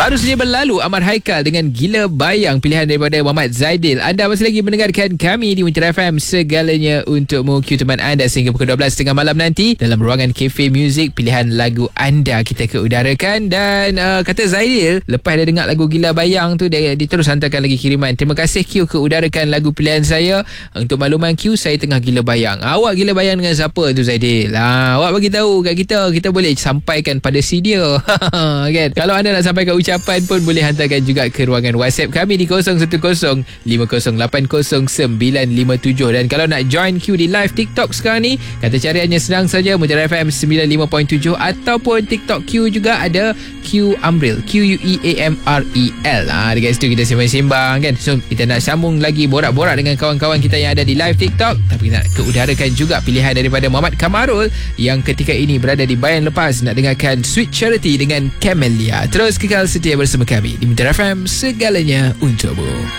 Baru saja berlalu Ahmad Haikal dengan Gila Bayang, pilihan daripada Muhammad Zaidil. Anda masih lagi mendengarkan kami di Muntara FM, segalanya untukmu. Q teman anda sehingga pukul 12.30 malam nanti dalam ruangan Cafe Music. Pilihan lagu anda kita keudarakan. Dan kata Zaidil, lepas dia dengar lagu Gila Bayang tu, dia terus hantarkan lagi kiriman. Terima kasih Q keudarakan lagu pilihan saya. Untuk makluman Q, saya tengah gila bayang. Awak gila bayang dengan siapa tu Zaidil? Awak bagi tahu kat kita boleh sampaikan pada si dia. Kan? Kalau anda nak sampaikan ucapan pun boleh hantarkan juga ke ruangan WhatsApp kami di 0105080957. Dan kalau nak join Q di live TikTok sekarang ni, kata cariannya senang saja, Muntara FM 95.7, ataupun TikTok Q juga ada Q Amril, QUEAMREL. Dekat situ kita sembang-sembang kan. So kita nak sambung lagi borak-borak dengan kawan-kawan kita yang ada di live TikTok, tapi kita nak keudarakan juga pilihan daripada Muhammad Kamarul yang ketika ini berada di Bayan Lepas nak dengarkan Sweet Charity dengan Camellia. Terus kekal setia bersama kami di Muntara FM, segalanya untukmu.